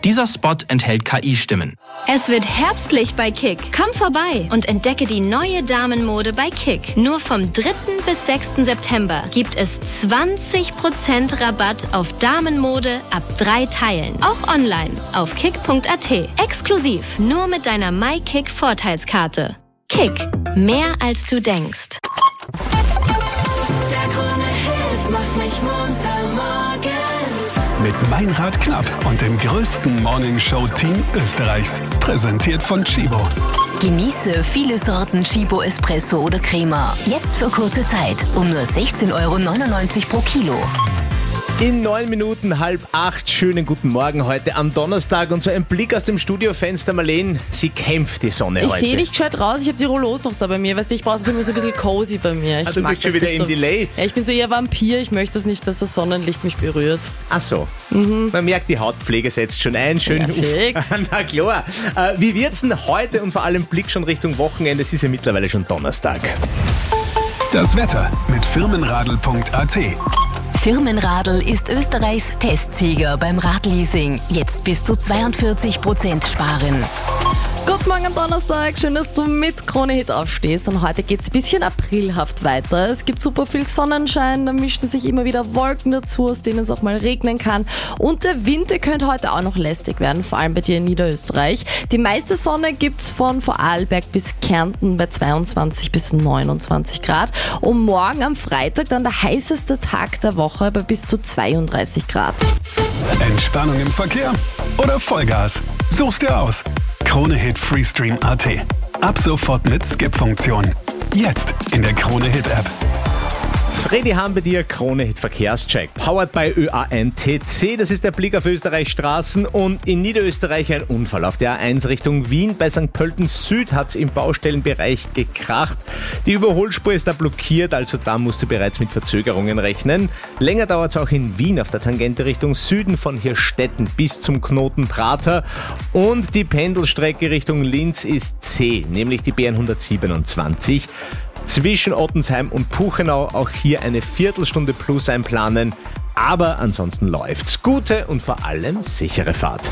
Dieser Spot enthält KI-Stimmen. Es wird herbstlich bei Kick. Komm vorbei und entdecke die neue Damenmode bei Kick. Nur vom 3. bis 6. September gibt es 20% Rabatt auf Damenmode ab 3 Teilen. Auch online auf kick.at. Exklusiv nur mit deiner MyKick-Vorteilskarte. Kick. Mehr als du denkst. Der Krone-Hit macht mich munter morgens. Mit Meinrad Knapp und dem größten Morningshow-Team Österreichs. Präsentiert von Chibo. Genieße viele Sorten Chibo Espresso oder Crema. Jetzt für kurze Zeit um nur 16,99 € pro Kilo. In 9 Minuten, 7:30. Schönen guten Morgen heute am Donnerstag. Und so ein Blick aus dem Studiofenster. Marlene, sie kämpft die Sonne heute. Ich sehe nicht gescheit raus, ich habe die Rollos noch da bei mir. Weißt du, ich brauche das immer so ein bisschen cozy bei mir. Du bist schon wieder im Delay. Ja, ich bin so eher Vampir, ich möchte das nicht, dass das Sonnenlicht mich berührt. Ach so. Man merkt, die Hautpflege setzt schon ein. Schön. Ja, fix. Na klar. Wie wird's denn heute und vor allem Blick schon Richtung Wochenende? Es ist ja mittlerweile schon Donnerstag. Das Wetter mit firmenradl.at. Firmenradl ist Österreichs Testsieger beim Radleasing. Jetzt bis zu 42% sparen. Guten Morgen am Donnerstag, schön, dass du mit Krone-Hit aufstehst. Und heute geht es ein bisschen aprilhaft weiter. Es gibt super viel Sonnenschein, da mischen sich immer wieder Wolken dazu, aus denen es auch mal regnen kann. Und der Winter könnte heute auch noch lästig werden, vor allem bei dir in Niederösterreich. Die meiste Sonne gibt's von Vorarlberg bis Kärnten bei 22 bis 29 Grad. Und morgen am Freitag dann der heißeste Tag der Woche bei bis zu 32 Grad. Entspannung im Verkehr oder Vollgas? Such's dir aus. Krone-Hit Freestream.at. Ab sofort mit Skip-Funktion. Jetzt in der Krone-Hit-App. Freddy haben bei dir Krone-Hit Verkehrscheck. Powered by ÖANTC. Das ist der Blick auf Österreichs Straßen. Und in Niederösterreich ein Unfall. Auf der A1 Richtung Wien bei St. Pölten Süd hat es im Baustellenbereich gekracht. Die Überholspur ist da blockiert, also da musst du bereits mit Verzögerungen rechnen. Länger dauert es auch in Wien auf der Tangente Richtung Süden von Hirstetten bis zum Knoten Prater. Und die Pendelstrecke Richtung Linz ist zäh, nämlich die BN127. Zwischen Ottensheim und Puchenau auch hier eine Viertelstunde plus einplanen. Aber ansonsten läuft's. Gute und vor allem sichere Fahrt.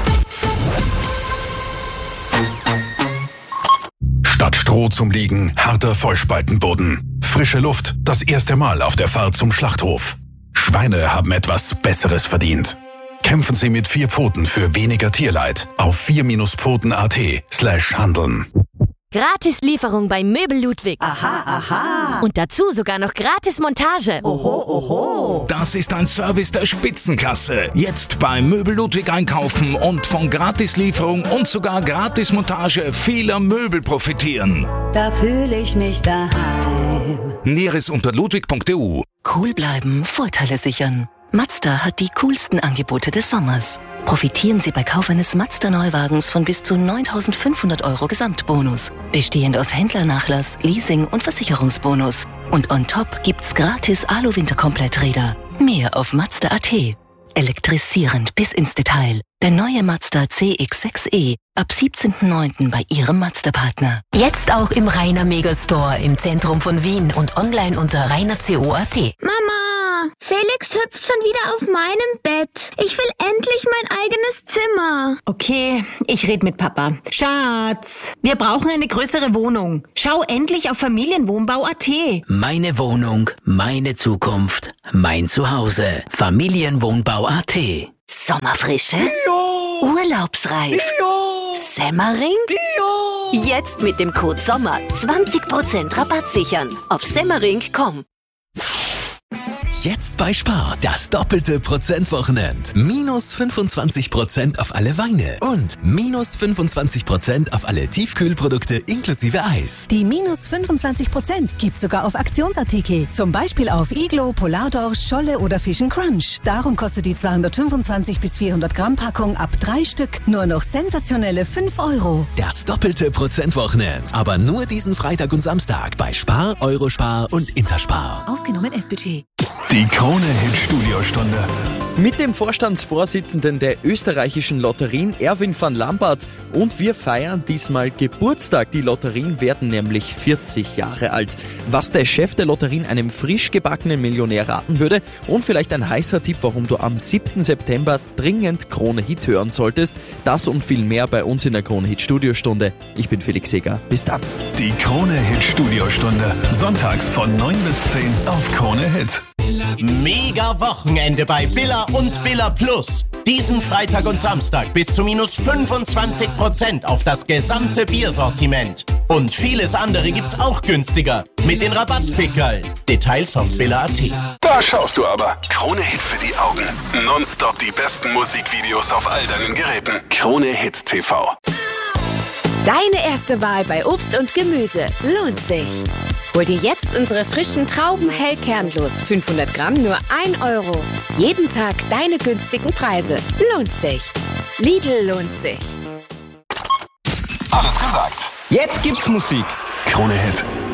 Statt Stroh zum Liegen, harter Vollspaltenboden. Frische Luft, das erste Mal auf der Fahrt zum Schlachthof. Schweine haben etwas Besseres verdient. Kämpfen Sie mit 4 Pfoten für weniger Tierleid auf 4-Pfoten.at/handeln. Gratislieferung bei Möbel Ludwig. Aha, aha. Und dazu sogar noch gratis Montage. Oho, oho. Das ist ein Service der Spitzenklasse. Jetzt bei Möbel Ludwig einkaufen und von Gratislieferung und sogar Gratismontage vieler Möbel profitieren. Da fühle ich mich daheim. Näheres unter ludwig.eu. Cool bleiben, Vorteile sichern. Mazda hat die coolsten Angebote des Sommers. Profitieren Sie bei Kauf eines Mazda-Neuwagens von bis zu 9.500 € Gesamtbonus. Bestehend aus Händlernachlass, Leasing und Versicherungsbonus. Und on top gibt's gratis Alu-Winterkompletträder. Mehr auf Mazda.at. Elektrisierend bis ins Detail. Der neue Mazda CX-6e. Ab 17.09. bei Ihrem Mazda-Partner. Jetzt auch im Rainer Megastore im Zentrum von Wien und online unter rainerco.at. Mama! Felix hüpft schon wieder auf meinem Bett. Ich will endlich mein eigenes Zimmer. Okay, ich rede mit Papa. Schatz, wir brauchen eine größere Wohnung. Schau endlich auf Familienwohnbau.at. Meine Wohnung, meine Zukunft, mein Zuhause. Familienwohnbau.at. Sommerfrische? Ja. Urlaubsreif? Ja. Semmering? Ja. Jetzt mit dem Code SOMMER 20% Rabatt sichern. Auf semmering.com. Jetzt bei Spar, das doppelte Prozentwochenend. Minus 25% auf alle Weine und minus 25% auf alle Tiefkühlprodukte inklusive Eis. Die minus 25% gibt sogar auf Aktionsartikel. Zum Beispiel auf Iglo, Polardorsch, Scholle oder Fish Crunch. Darum kostet die 225 bis 400 Gramm Packung ab 3 Stück nur noch sensationelle 5 €. Das doppelte Prozentwochenend. Aber nur diesen Freitag und Samstag bei Spar, Eurospar und Interspar. Ausgenommen S-Budget. Die Krone-Hit-Studiostunde Mit dem Vorstandsvorsitzenden der österreichischen Lotterien, Erwin van Lambert. Und wir feiern diesmal Geburtstag. Die Lotterien werden nämlich 40 Jahre alt. Was der Chef der Lotterien einem frisch gebackenen Millionär raten würde und vielleicht ein heißer Tipp, warum du am 7. September dringend Krone Hit hören solltest. Das und viel mehr bei uns in der Krone Hit Studiostunde. Ich bin Felix Seger. Bis dann. Die Krone Hit Studiostunde. Sonntags von 9 bis 10 auf Krone Hit. Mega Wochenende bei Billa und Billa Plus. Diesen Freitag und Samstag bis zu minus 25% auf das gesamte Biersortiment. Und vieles andere gibt's auch günstiger mit den Rabattpickerl. Details auf billa.at. Da schaust du aber. Krone Hit für die Augen. Nonstop die besten Musikvideos auf all deinen Geräten. Krone Hit TV. Deine erste Wahl bei Obst und Gemüse lohnt sich. Hol dir jetzt unsere frischen Trauben hellkernlos. 500 Gramm nur 1 Euro. Jeden Tag deine günstigen Preise. Lohnt sich. Lidl lohnt sich. Alles gesagt. Jetzt gibt's Musik. Krone Hit.